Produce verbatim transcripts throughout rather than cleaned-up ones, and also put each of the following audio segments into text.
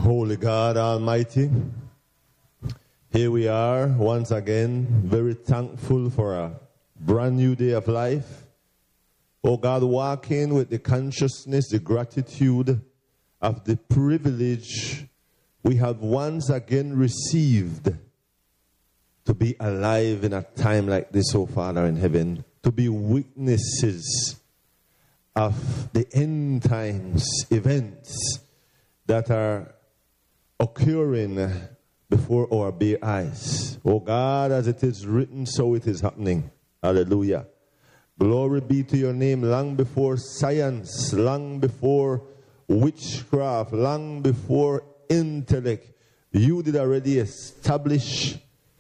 Holy God Almighty, here we are once again, very thankful for a brand new day of life. Oh God, walking with the consciousness, the gratitude of the privilege we have once again received to be alive in a time like this, oh Father in heaven, to be witnesses of the end times events that are occurring before our bare eyes. Oh God, as it is written, so it is happening. Hallelujah. Glory be to your name. Long before science, long before witchcraft, long before intellect, you did already establish,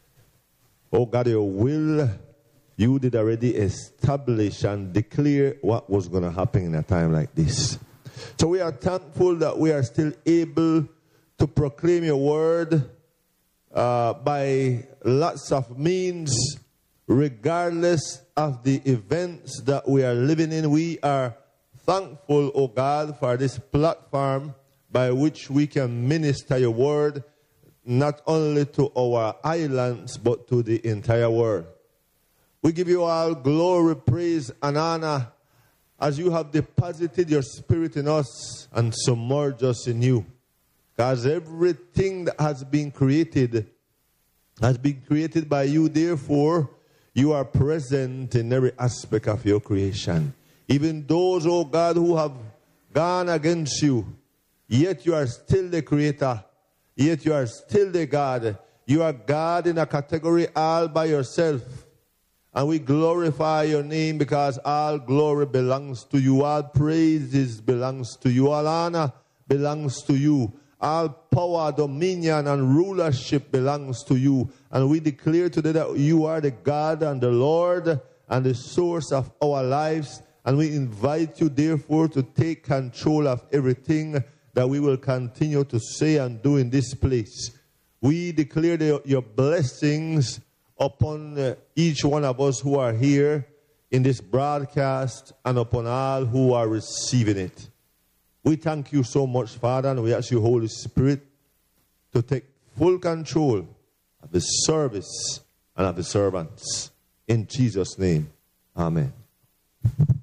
oh God, your will. You did already establish and declare what was going to happen in a time like this. So we are thankful that we are still able to proclaim your word uh, by lots of means, regardless of the events that we are living in. We are thankful, oh God, for this platform by which we can minister your word, not only to our islands, but to the entire world. We give you all glory, praise, and honor as you have deposited your spirit in us and submerged us in you. Because everything that has been created has been created by you. Therefore, you are present in every aspect of your creation. Even those, oh God, who have gone against you, yet you are still the creator. Yet you are still the God. You are God in a category all by yourself. And we glorify your name because all glory belongs to you. All praises belongs to you. All honor belongs to you. All power, dominion, and rulership belongs to you. And we declare today that you are the God and the Lord and the source of our lives. And we invite you, therefore, to take control of everything that we will continue to say and do in this place. We declare the, your blessings upon uh, each one of us who are here in this broadcast and upon all who are receiving it. We thank you so much, Father, and we ask you, Holy Spirit, to take full control of the service and of the servants. In Jesus' name, amen.